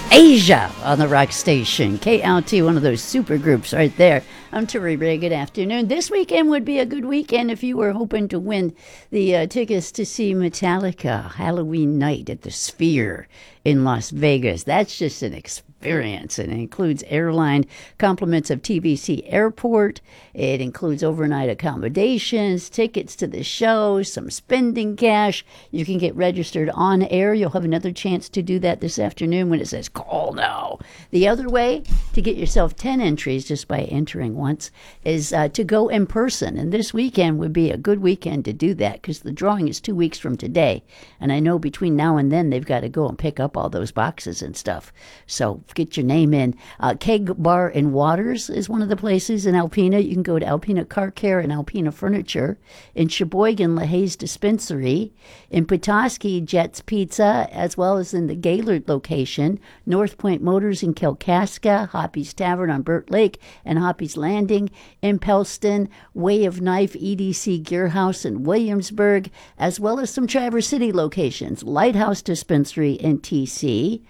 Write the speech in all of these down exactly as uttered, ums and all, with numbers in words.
Asia on the rock station. K L T, one of those super groups right there. I'm Tori Ray. Good afternoon. This weekend would be a good weekend if you were hoping to win the uh, tickets to see Metallica Halloween night at the Sphere in Las Vegas. That's just an experience. It includes airline compliments of T V C Airport. It includes overnight accommodations, tickets to the show, some spending cash. You can get registered on air. You'll have another chance to do that this afternoon when it says call now. The other way to get yourself ten entries just by entering once is uh, to go in person. And this weekend would be a good weekend to do that because the drawing is two weeks from today. And I know between now and then they've got to go and pick up all those boxes and stuff. So get your name in. Uh, Keg Bar and Waters is one of the places in Alpena. You can go to Alpena Car Care and Alpena Furniture. In Sheboygan, LaHaye's Dispensary. In Petoskey, Jet's Pizza, as well as in the Gaylord location. North Point Motors in Kalkaska, Hoppy's Tavern on Burt Lake, and Hoppy's Landing. In Pellston, Way of Knife, E D C Gear House in Williamsburg, as well as some Traverse City locations. Lighthouse Dispensary in T C.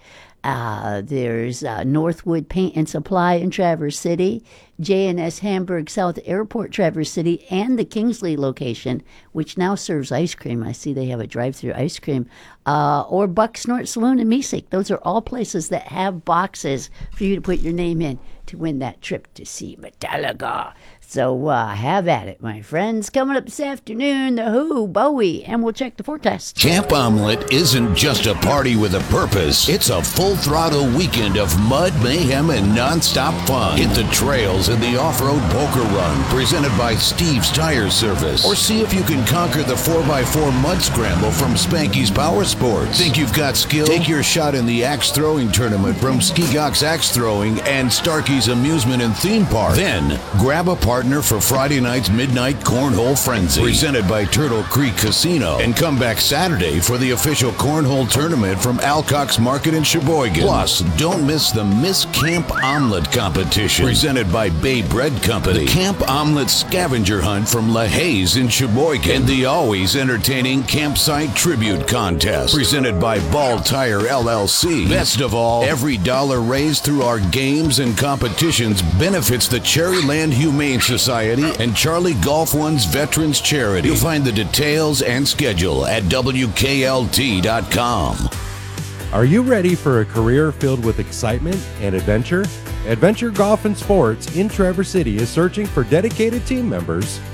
Uh, there's uh, Northwood Paint and Supply in Traverse City, J and S Hamburg South Airport, Traverse City, and the Kingsley location, which now serves ice cream. I see they have a drive-through ice cream. Uh, or Buck Snort Saloon in Mesick. Those are all places that have boxes for you to put your name in to win that trip to see Metallica. So uh, have at it, my friends. Coming up this afternoon, The Who, Bowie, and we'll check the forecast. Camp Omelette isn't just a party with a purpose. It's a full-throttle weekend of mud, mayhem, and nonstop fun. Hit the trails in the off-road poker run, presented by Steve's Tire Service. Or see if you can conquer the four by four mud scramble from Spanky's Power Sports. Think you've got skill? Take your shot in the axe throwing tournament from Ski-Gox Axe Throwing and Starkey's Amusement and Theme Park. Then, grab a partner for Friday night's Midnight Cornhole Frenzy, presented by Turtle Creek Casino, and come back Saturday for the official cornhole tournament from Alcock's Market in Sheboygan. Plus, don't miss the Miss Camp Omelet competition, presented by Bay Bread Company, the Camp Omelet Scavenger Hunt from LaHaye's in Sheboygan, and the always entertaining Campsite Tribute Contest, presented by Ball Tire L L C. Best of all, every dollar raised through our games and competitions benefits the Cherryland Humane Society and Charlie Golf One's Veterans Charity. You'll find the details and schedule at W K L T dot com. Are you ready for a career filled with excitement and adventure? Adventure Golf and Sports in Traverse City is searching for dedicated team members